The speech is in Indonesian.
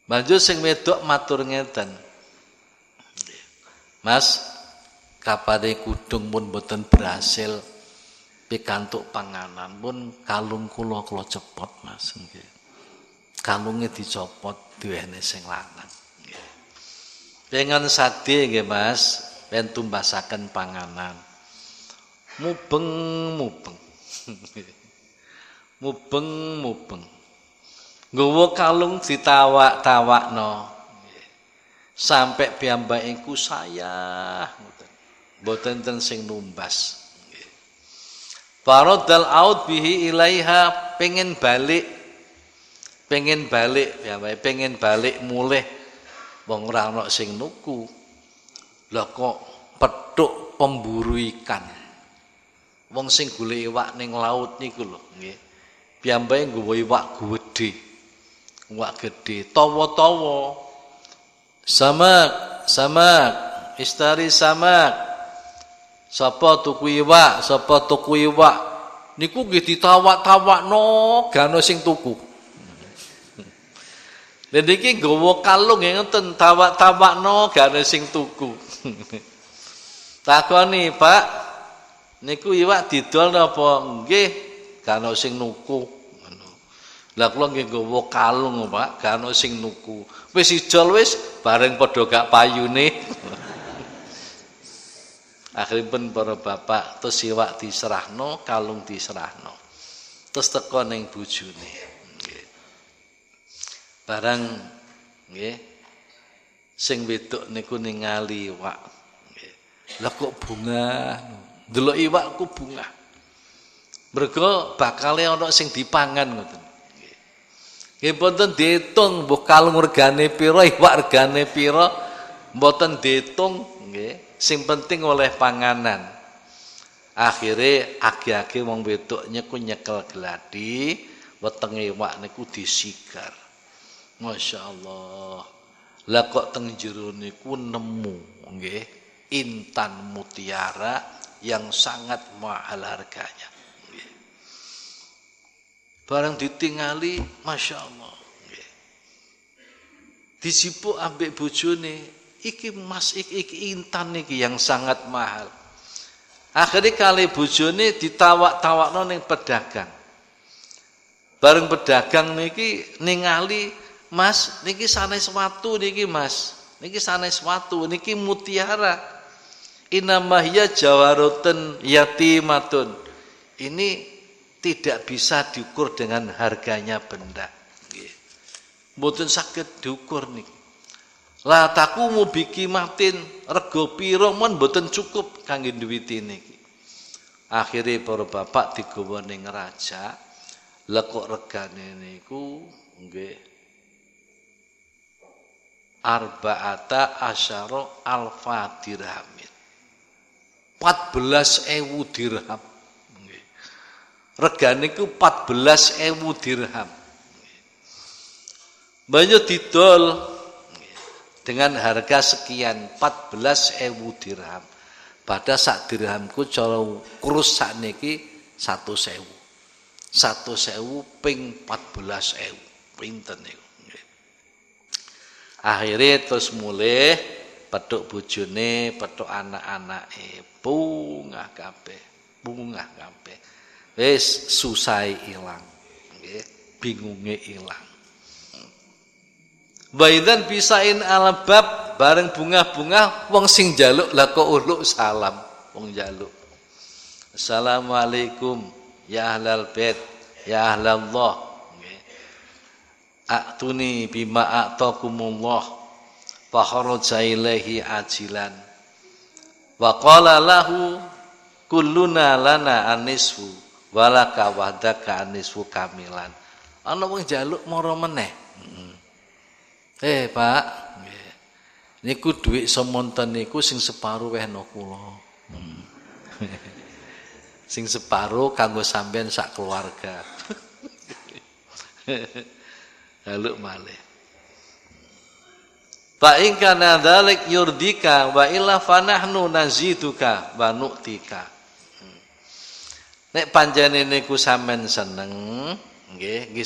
Banjur sing wedok matur ngeten. Mas, kapane kudung pun boten berhasil pikantuk panganan pun kalung kula cepot Mas nggih. Kalunge dicopot diwehne sing lanang nggih. Pengen sadhe nggih Mas, pen tumbasaken panganan. Mubeng. Mubeng. Nggawa kalung ditawak-tawakno. Sampai piyambake iku sayah ngoten. Mboten ten sing numbas. Faradal out bihi ilaiha pengen balik piyambake pengen balik mulih wong ora ana sing nuku. Lah kok petuk pemburu ikan. Wong sing golek iwak ning laut niku lho nggih. Piyambake nggawa iwak gedhe. Iwak gedhe tawa-tawa. Samak, istari samak. Sapa tuku iwak? Niku nggih ditawak-tawakno, gano sing tuku. Lha niki nggawa kalung ngoten tawak-tawakno gano sing tuku. Takoni, Pak, niku iwak didol napa? Nggih, gano sing nuku. Lah kula nggih nggawa kalung, Pak, gano sing nuku. Wis ijol wis bareng padha gak payune. Akhiripun para bapak terus iwak diserahno, kalung diserahno. Terus teko ning bojone. Nggih. Barang nggih sing wedok niku ningali iwak. Nggih. Lah kok bungah. Delok iwak ku bungah. Mergo bakale ana sing dipangan ngoten. Nggih mboten diitung mbuh kalung regane pira, iwak regane pira, mboten diitung nggih. Sing penting oleh panganan. Akhire agi-agi wong wedok niku nyekel gladi, wetenge iwak niku disigar. Masyaallah. Lah kok teng jero niku nemu nggih intan mutiara yang sangat mahal harganya. Barang ditingali, Masya Allah. Disipuk ambek bojone, iki mas, iki intan niki yang sangat mahal. Akhirnya kali bojone ditawak-tawakno ning pedagang. Bareng pedagang niki ningali, Mas, niki sanes watu niki Mas. Niki sanes watu, niki mutiara. Inamahya jawarutun yatimatun. Ini tidak bisa diukur dengan harganya benda. Mboten saged diukur niki. La takumu bikimatin rego pira men mboten cukup kangge duwiti niki. Akhire para bapak digawa ning raja. Lah kok regane niku nggih arba'ata asyara alfa dirhamin. 14.000 dirham. Regane ku 14.000 dirham. Banyak didol dengan harga sekian 14.000 dirham. Pada sak dirhamku cara kurus sakniki 1.000. 1.000 ping 14.000. Pinten niku. Akhire terus mulih petuk bojone, petuk anak-anake, bungah kabeh. Wis susai ilang, nggih, bingunge ilang. Baidan bisain albab bareng bunga-bunga wong sing njaluk lah kok uluk salam wong njaluk. Assalamualaikum ya ahlal bait ya ahlallah. Nggih. Aktuni bima a'taqumullah fa kharaja ilaihi ajilan. Wa qala lahu kulluna lana anisfu walaka wahdaka anisfu kamilan. Ana wong njaluk mara meneh. Pak, niku dhuwit semonten niku sing separo wehna kula. Sing separo kanggo sampean sak keluarga. Haluk malih. Fa in kana dzalik yurdika wa illa fanahnu naziduka wa nu'tika. Nek panjane niku sampean seneng, nggih